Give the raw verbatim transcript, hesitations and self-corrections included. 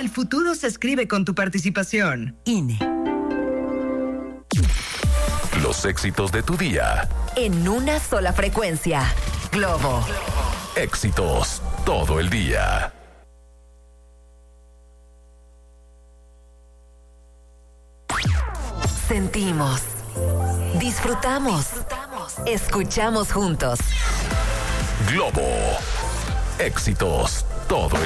El futuro se escribe con tu participación. I N E. Los éxitos de tu día. En una sola frecuencia. Globo. Éxitos todo el día. Sentimos. Disfrutamos. Escuchamos juntos. Globo. Éxitos todo el